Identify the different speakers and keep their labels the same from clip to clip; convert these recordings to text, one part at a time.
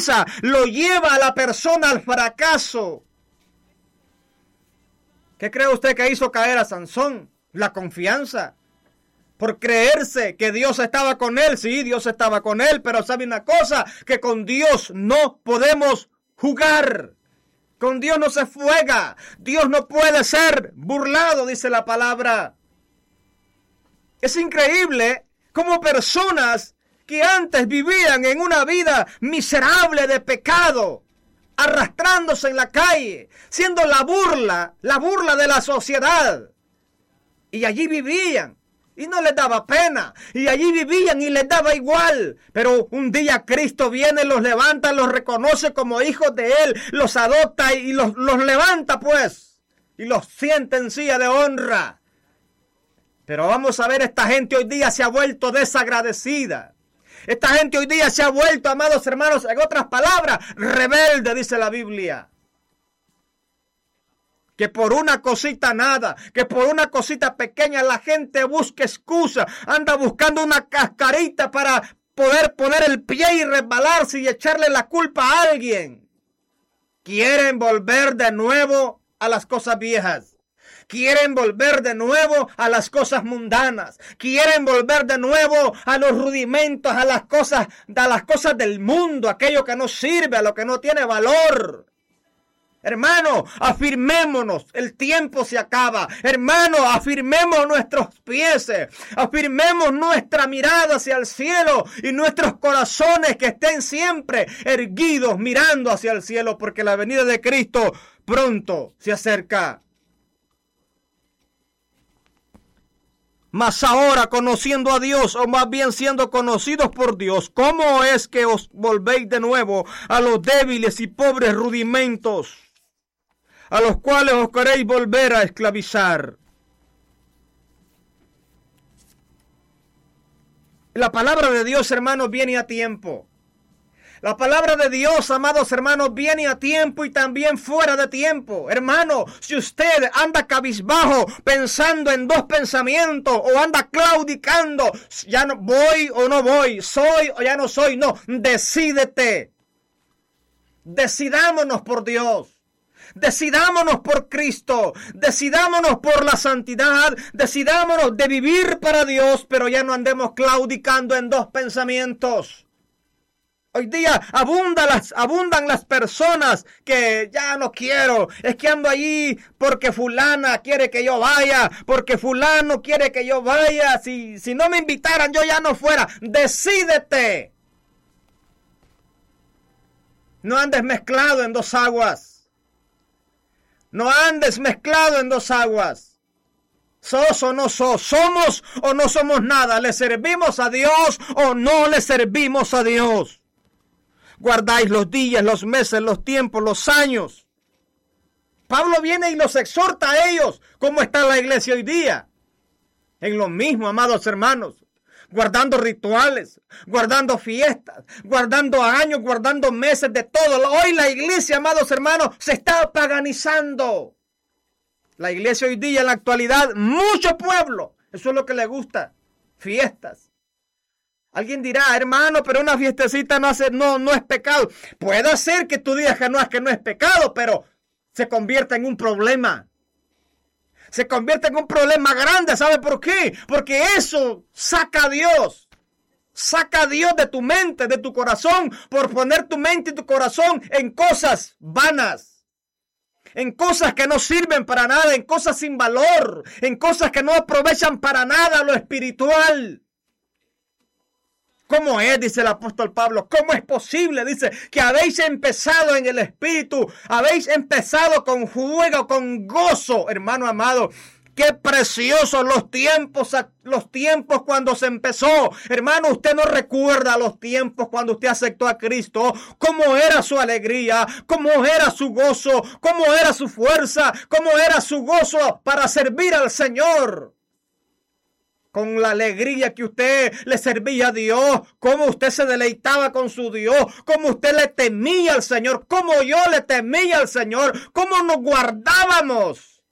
Speaker 1: confianza lo lleva a la persona al fracaso. ¿Qué cree usted que hizo caer a Sansón? La confianza. Por creerse que Dios estaba con él. Sí, Dios estaba con él, pero sabe una cosa, que con Dios no podemos jugar. Con Dios no se juega. Dios no puede ser burlado, dice la palabra. Es increíble cómo personas que antes vivían en una vida miserable de pecado, arrastrándose en la calle, siendo la burla de la sociedad. Y allí vivían y no les daba pena. Y allí vivían y les daba igual. Pero un día Cristo viene, los levanta, los reconoce como hijos de Él, los adopta y los levanta pues. Y los sienta en silla de honra. Pero vamos a ver, esta gente hoy día se ha vuelto desagradecida. Esta gente hoy día se ha vuelto, amados hermanos, en otras palabras, rebelde, dice la Biblia. Que por una cosita nada, que por una cosita pequeña la gente busca excusa, anda buscando una cascarita para poder poner el pie y resbalarse y echarle la culpa a alguien. Quieren volver de nuevo a las cosas viejas. Quieren volver de nuevo a las cosas mundanas. Quieren volver de nuevo a los rudimentos, a las cosas del mundo, aquello que no sirve, a lo que no tiene valor. Hermano, afirmémonos, el tiempo se acaba. Hermano, afirmemos nuestros pies, afirmemos nuestra mirada hacia el cielo y nuestros corazones que estén siempre erguidos mirando hacia el cielo, porque la venida de Cristo pronto se acerca. Mas ahora, conociendo a Dios, o más bien siendo conocidos por Dios, ¿cómo es que os volvéis de nuevo a los débiles y pobres rudimentos, a los cuales os queréis volver a esclavizar? La palabra de Dios, hermanos, viene a tiempo. La palabra de Dios, amados hermanos, viene a tiempo y también fuera de tiempo. Hermano, si usted anda cabizbajo pensando en dos pensamientos o anda claudicando, ya no voy o no voy, soy o ya no soy, no, decídete. Decidámonos por Dios. Decidámonos por Cristo, decidámonos por la santidad, decidámonos de vivir para Dios, pero ya no andemos claudicando en dos pensamientos. Hoy día abundan las personas que ya no quiero, es que ando allí porque fulana quiere que yo vaya, porque fulano quiere que yo vaya, si no me invitaran yo ya no fuera. Decídete. No andes mezclado en dos aguas. No andes mezclado en dos aguas. ¿Sos o no sos? ¿Somos o no somos nada? ¿Le servimos a Dios o no le servimos a Dios? Guardáis los días, los meses, los tiempos, los años. Pablo viene y los exhorta a ellos. ¿Cómo está la iglesia hoy día? En lo mismo, amados hermanos. Guardando rituales, guardando fiestas, guardando años, guardando meses de todo. Hoy la iglesia, amados hermanos, se está paganizando. La iglesia hoy día, en la actualidad, mucho pueblo. Eso es lo que le gusta. Fiestas. Alguien dirá, hermano, pero una fiestecita no es pecado. Puede ser que tú digas que no es pecado, pero se convierte en un problema. Se convierte en un problema grande. ¿Sabe por qué? Porque eso saca a Dios. Saca a Dios de tu mente, de tu corazón, por poner tu mente y tu corazón en cosas vanas. En cosas que no sirven para nada, en cosas sin valor, en cosas que no aprovechan para nada lo espiritual. ¿Cómo es? Dice el apóstol Pablo. ¿Cómo es posible? Dice que habéis empezado en el espíritu. Habéis empezado con juego, con gozo, hermano amado. Qué preciosos los tiempos cuando se empezó. Hermano, usted no recuerda los tiempos cuando usted aceptó a Cristo. Cómo era su alegría, cómo era su gozo, cómo era su fuerza, cómo era su gozo para servir al Señor. Con la alegría que usted le servía a Dios, cómo usted se deleitaba con su Dios, cómo usted le temía al Señor, cómo yo le temía al Señor, cómo nos guardábamos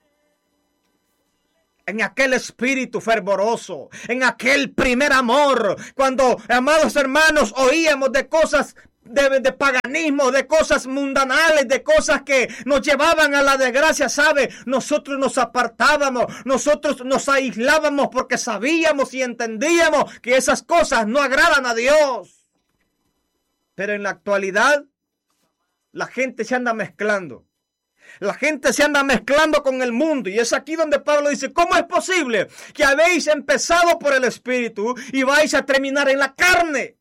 Speaker 1: en aquel espíritu fervoroso, en aquel primer amor, cuando, amados hermanos, oíamos de cosas de paganismo, de cosas mundanales, de cosas que nos llevaban a la desgracia, ¿sabe? Nosotros nos apartábamos, nosotros nos aislábamos porque sabíamos y entendíamos que esas cosas no agradan a Dios. Pero en la actualidad, la gente se anda mezclando. La gente se anda mezclando con el mundo. Y es aquí donde Pablo dice, ¿cómo es posible que habéis empezado por el Espíritu y vais a terminar en la carne?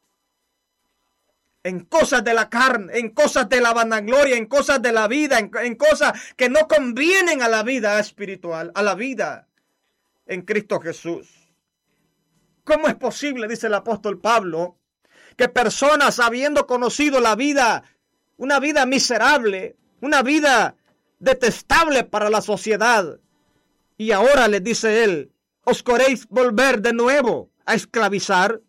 Speaker 1: En cosas de la carne, en cosas de la vanagloria, en cosas de la vida, en cosas que no convienen a la vida espiritual, a la vida en Cristo Jesús. ¿Cómo es posible, dice el apóstol Pablo, que personas habiendo conocido la vida, una vida miserable, una vida detestable para la sociedad, y ahora les dice él, os queréis volver de nuevo a esclavizar?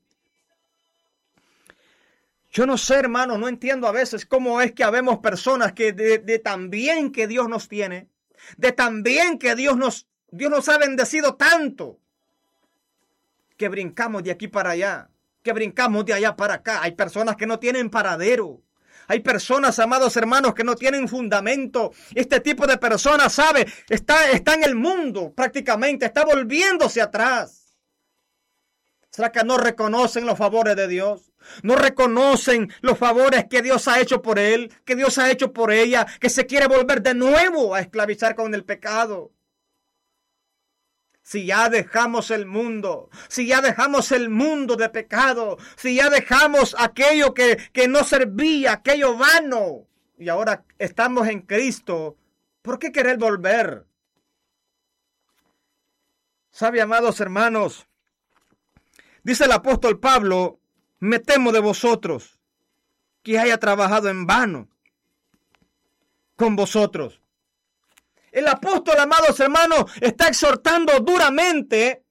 Speaker 1: Yo no sé, hermano, no entiendo a veces cómo es que habemos personas que de tan bien que Dios nos tiene, de tan bien que Dios nos ha bendecido tanto, que brincamos de aquí para allá, que brincamos de allá para acá. Hay personas que no tienen paradero. Hay personas, amados hermanos, que no tienen fundamento. Este tipo de personas, ¿sabe? Está en el mundo prácticamente, está volviéndose atrás. ¿Será que no reconocen los favores de Dios? ¿No reconocen los favores que Dios ha hecho por él, que Dios ha hecho por ella, que se quiere volver de nuevo a esclavizar con el pecado? Si ya dejamos el mundo, si ya dejamos el mundo de pecado, si ya dejamos aquello que no servía, aquello vano, y ahora estamos en Cristo, ¿por qué querer volver? ¿Sabe, amados hermanos? Dice el apóstol Pablo, me temo de vosotros que haya trabajado en vano con vosotros. El apóstol, amados hermanos, está exhortando duramente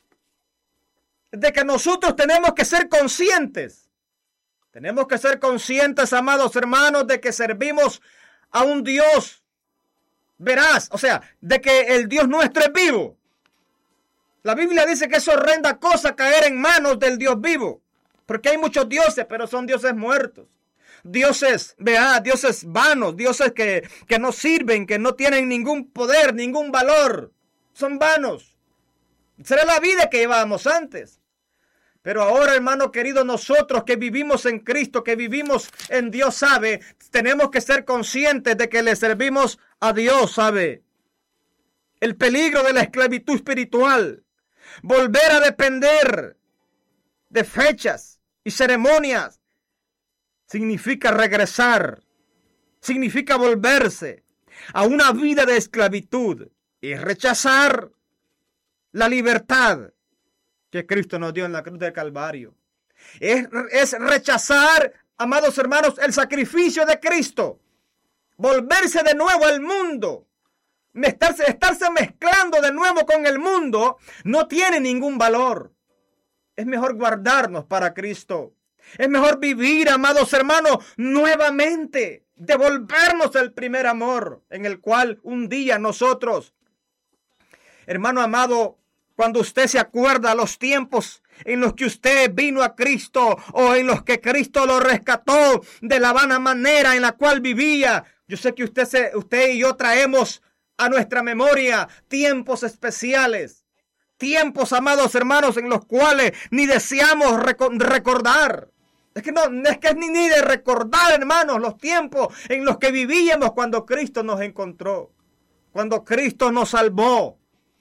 Speaker 1: de que nosotros tenemos que ser conscientes. Tenemos que ser conscientes, amados hermanos, de que servimos a un Dios veraz. O sea, de que el Dios nuestro es vivo. La Biblia dice que es horrenda cosa caer en manos del Dios vivo. Porque hay muchos dioses, pero son dioses muertos. Dioses, dioses vanos, dioses que no sirven, que no tienen ningún poder, ningún valor. Son vanos. Será la vida que llevábamos antes. Pero ahora, hermano querido, nosotros que vivimos en Cristo, que vivimos en Dios, ¿sabe? Tenemos que ser conscientes de que le servimos a Dios, ¿sabe? El peligro de la esclavitud espiritual. Volver a depender de fechas y ceremonias significa regresar, significa volverse a una vida de esclavitud y rechazar la libertad que Cristo nos dio en la cruz del Calvario. Es rechazar, amados hermanos, el sacrificio de Cristo, volverse de nuevo al mundo. Estarse mezclando de nuevo con el mundo no tiene ningún valor. Es mejor guardarnos para Cristo. Es mejor vivir, amados hermanos, nuevamente, devolvernos el primer amor en el cual un día nosotros, hermano amado, cuando usted se acuerda los tiempos en los que usted vino a Cristo o en los que Cristo lo rescató de la vana manera en la cual vivía, yo sé que usted y yo traemos a nuestra memoria tiempos especiales, tiempos, amados hermanos, en los cuales ni deseamos recordar. Es que ni de recordar, hermanos, los tiempos en los que vivíamos cuando Cristo nos encontró, cuando Cristo nos salvó.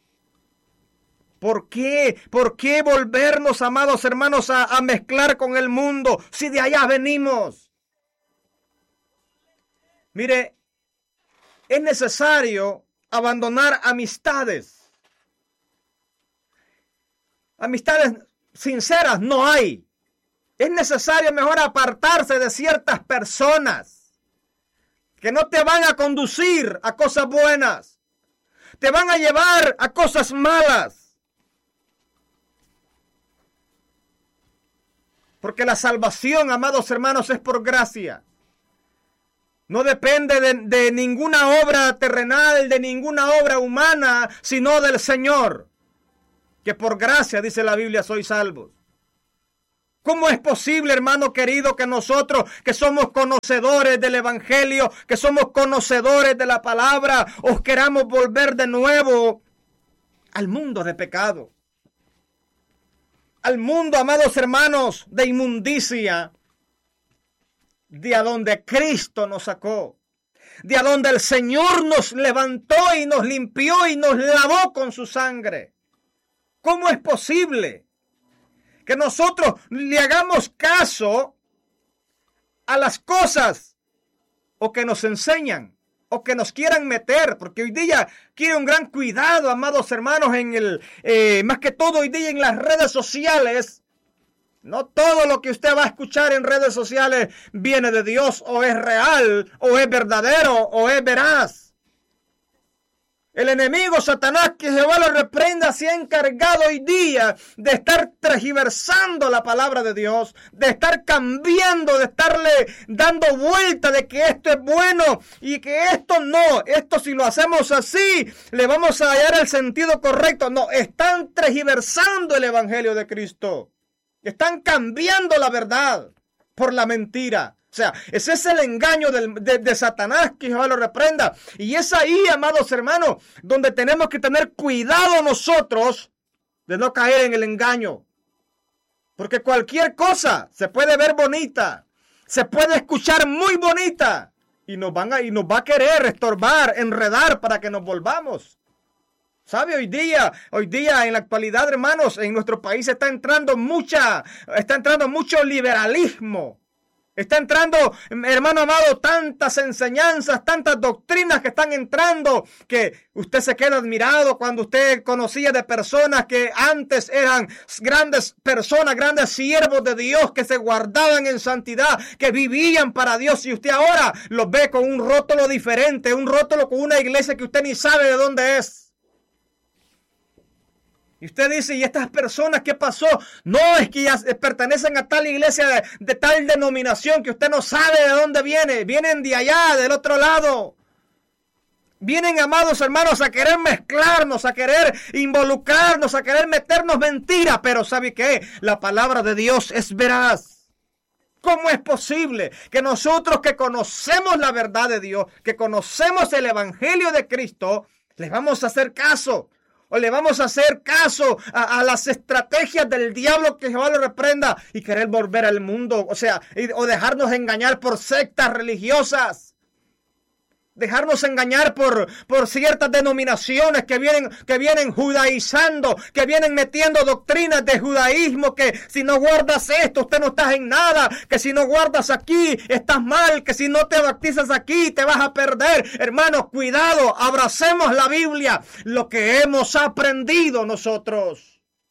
Speaker 1: ¿Por qué? ¿Por qué volvernos, amados hermanos, a mezclar con el mundo si de allá venimos? Mire, es necesario abandonar amistades. Amistades sinceras no hay. Es necesario mejor apartarse de ciertas personas que no te van a conducir a cosas buenas. Te van a llevar a cosas malas. Porque la salvación, amados hermanos, es por gracia. No depende de ninguna obra terrenal, de ninguna obra humana, sino del Señor. Que por gracia, dice la Biblia, sois salvos. ¿Cómo es posible, hermano querido, que nosotros, que somos conocedores del Evangelio, que somos conocedores de la palabra, os queramos volver de nuevo al mundo de pecado? Al mundo, amados hermanos, de inmundicia, de a donde Cristo nos sacó, de a donde el Señor nos levantó y nos limpió y nos lavó con su sangre. ¿Cómo es posible que nosotros le hagamos caso a las cosas o que nos enseñan o que nos quieran meter? Porque hoy día quiere un gran cuidado, amados hermanos, más que todo hoy día en las redes sociales. No todo lo que usted va a escuchar en redes sociales viene de Dios, o es real, o es verdadero, o es veraz. El enemigo Satanás, que Jehová lo reprenda, se ha encargado hoy día de estar tergiversando la palabra de Dios, de estar cambiando, de estarle dando vuelta de que esto es bueno y que esto no, esto si lo hacemos así, le vamos a hallar el sentido correcto. No, están tergiversando el evangelio de Cristo. Están cambiando la verdad por la mentira. O sea, ese es el engaño de Satanás, que Jehová lo reprenda. Y es ahí, amados hermanos, donde tenemos que tener cuidado nosotros de no caer en el engaño. Porque cualquier cosa se puede ver bonita, se puede escuchar muy bonita y nos va a querer estorbar, enredar para que nos volvamos. ¿Sabe? Hoy día en la actualidad, hermanos, en nuestro país está entrando mucho liberalismo. Está entrando, hermano amado, tantas enseñanzas, tantas doctrinas que están entrando, que usted se queda admirado cuando usted conocía de personas que antes eran grandes personas, grandes siervos de Dios, que se guardaban en santidad, que vivían para Dios, y usted ahora los ve con un rótulo diferente, un rótulo con una iglesia que usted ni sabe de dónde es. Y usted dice, ¿y estas personas qué pasó? No, es que ya pertenecen a tal iglesia de tal denominación que usted no sabe de dónde viene. Vienen de allá, del otro lado. Vienen, amados hermanos, a querer mezclarnos, a querer involucrarnos, a querer meternos mentiras. Pero ¿sabe qué? La palabra de Dios es veraz. ¿Cómo es posible que nosotros que conocemos la verdad de Dios, que conocemos el evangelio de Cristo, les vamos a hacer caso? O le vamos a hacer caso a las estrategias del diablo, que Jehová lo reprenda, y querer volver al mundo, o dejarnos engañar por sectas religiosas, dejarnos engañar por ciertas denominaciones que vienen judaizando, que vienen metiendo doctrinas de judaísmo, que si no guardas esto, usted no estás en nada, que si no guardas aquí, estás mal, que si no te bautizas aquí, te vas a perder. Hermanos, cuidado, abracemos la Biblia, lo que hemos aprendido nosotros.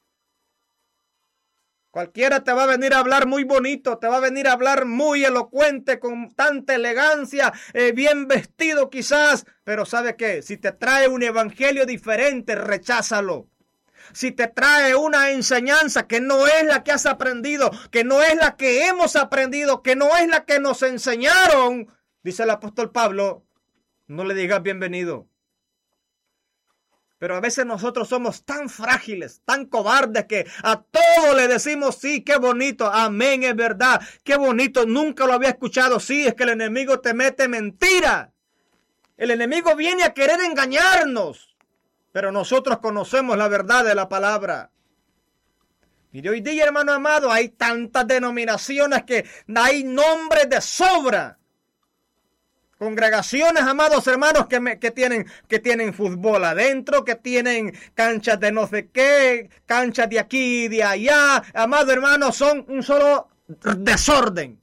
Speaker 1: Cualquiera te va a venir a hablar muy bonito, te va a venir a hablar muy elocuente, con tanta elegancia, bien vestido quizás, pero ¿sabe qué? Si te trae un evangelio diferente, recházalo. Si te trae una enseñanza que no es la que has aprendido, que no es la que hemos aprendido, que no es la que nos enseñaron, dice el apóstol Pablo, no le digas bienvenido. Pero a veces nosotros somos tan frágiles, tan cobardes, que a todo le decimos sí, qué bonito, amén, es verdad, qué bonito, nunca lo había escuchado. Sí, es que el enemigo te mete mentira. El enemigo viene a querer engañarnos, pero nosotros conocemos la verdad de la palabra. Mire, hoy día, hermano amado, hay tantas denominaciones que hay nombres de sobra. Congregaciones, amados hermanos, que tienen fútbol adentro, que tienen canchas de no sé qué, canchas de aquí y de allá. Amados hermanos, son un solo desorden.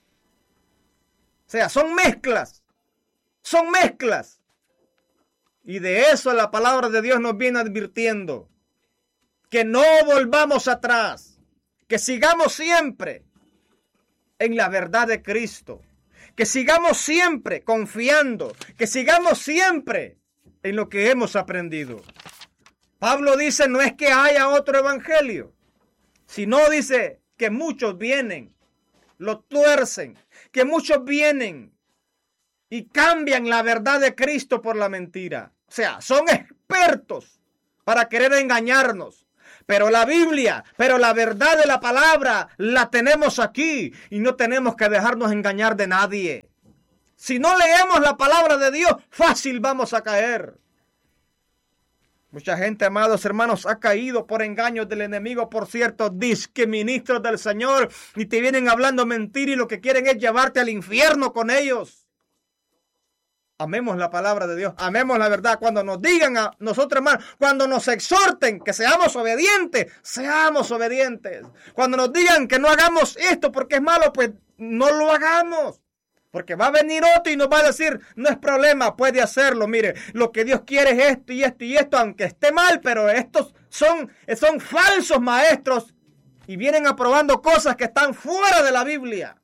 Speaker 1: O sea, son mezclas. Son mezclas. Y de eso la palabra de Dios nos viene advirtiendo. Que no volvamos atrás. Que sigamos siempre en la verdad de Cristo. Que sigamos siempre confiando, que sigamos siempre en lo que hemos aprendido. Pablo dice, no es que haya otro evangelio, sino dice que muchos vienen, lo tuercen, que muchos vienen y cambian la verdad de Cristo por la mentira. O sea, son expertos para querer engañarnos, pero la Biblia, pero la verdad de la palabra la tenemos aquí y no tenemos que dejarnos engañar de nadie. Si no leemos la palabra de Dios, fácil vamos a caer. Mucha gente, amados hermanos, ha caído por engaños del enemigo, por ciertos disque ministros del Señor, y te vienen hablando mentira y lo que quieren es llevarte al infierno con ellos. Amemos la palabra de Dios, amemos la verdad. Cuando nos digan a nosotros, hermanos, cuando nos exhorten que seamos obedientes, seamos obedientes. Cuando nos digan que no hagamos esto porque es malo, pues no lo hagamos. Porque va a venir otro y nos va a decir, no es problema, puede hacerlo. Mire, lo que Dios quiere es esto y esto y esto, aunque esté mal, pero estos son falsos maestros y vienen aprobando cosas que están fuera de la Biblia.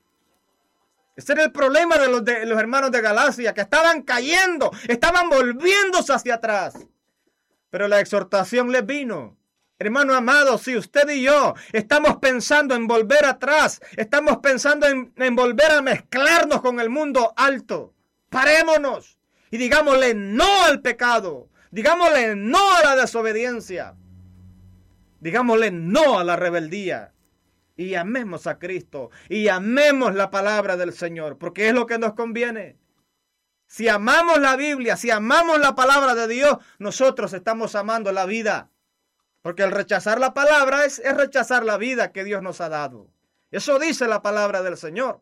Speaker 1: Ese era el problema de los hermanos de Galacia, que estaban cayendo, estaban volviéndose hacia atrás. Pero la exhortación les vino. Hermano amado, si usted y yo estamos pensando en volver atrás, estamos pensando en volver a mezclarnos con el mundo alto, parémonos y digámosle no al pecado, digámosle no a la desobediencia, digámosle no a la rebeldía y amemos a Cristo y amemos la palabra del Señor, porque es lo que nos conviene. Si amamos la Biblia, si amamos la palabra de Dios, nosotros estamos amando la vida. Porque el rechazar la palabra es rechazar la vida que Dios nos ha dado. Eso dice la palabra del Señor.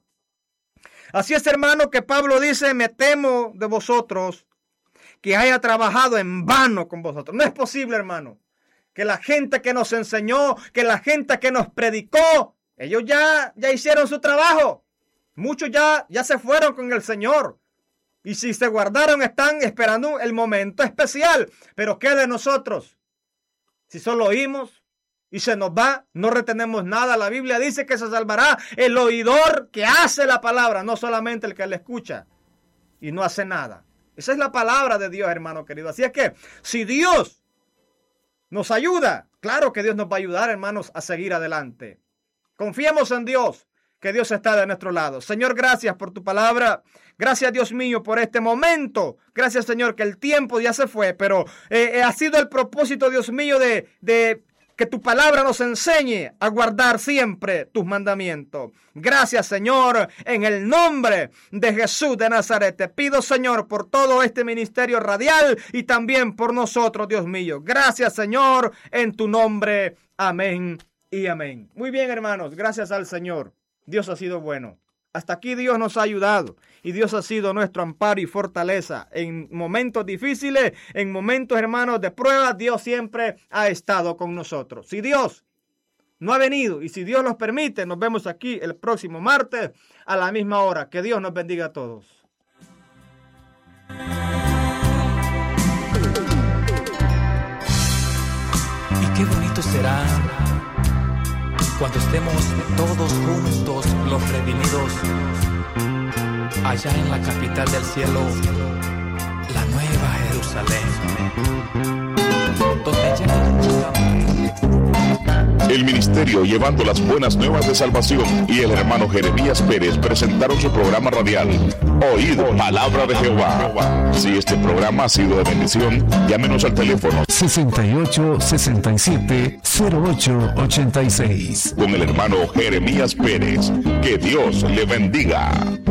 Speaker 1: Así es, hermano, que Pablo dice, me temo de vosotros que haya trabajado en vano con vosotros. No es posible, hermano, que la gente que nos enseñó, que la gente que nos predicó, ellos ya hicieron su trabajo. Muchos ya se fueron con el Señor. Y si se guardaron, están esperando el momento especial. Pero ¿qué de nosotros? Si solo oímos y se nos va, no retenemos nada. La Biblia dice que se salvará el oidor que hace la palabra, no solamente el que la escucha y no hace nada. Esa es la palabra de Dios, hermano querido. Así es que si Dios nos ayuda, claro que Dios nos va a ayudar, hermanos, a seguir adelante. Confiemos en Dios, que Dios está de nuestro lado. Señor, gracias por tu palabra. Gracias, Dios mío, por este momento. Gracias, Señor, que el tiempo ya se fue, pero ha sido el propósito, Dios mío, de que tu palabra nos enseñe a guardar siempre tus mandamientos. Gracias, Señor, en el nombre de Jesús de Nazaret. Te pido, Señor, por todo este ministerio radial y también por nosotros, Dios mío. Gracias, Señor, en tu nombre. Amén y amén. Muy bien, hermanos, gracias al Señor. Dios ha sido bueno. Hasta aquí Dios nos ha ayudado y Dios ha sido nuestro amparo y fortaleza. En momentos difíciles, en momentos, hermanos, de pruebas, Dios siempre ha estado con nosotros. Si Dios no ha venido y si Dios nos permite, nos vemos aquí el próximo martes a la misma hora. Que Dios nos bendiga a todos.
Speaker 2: Y qué bonito será cuando estemos todos juntos, los redimidos, allá en la capital del cielo, la nueva Jerusalén, donde
Speaker 3: El ministerio Llevando las Buenas Nuevas de Salvación y el hermano Jeremías Pérez presentaron su programa radial Oíd Palabra de Jehová. Si este programa ha sido de bendición, llámenos al teléfono
Speaker 4: 68 67 08 86
Speaker 3: con el hermano Jeremías Pérez. Que Dios le bendiga.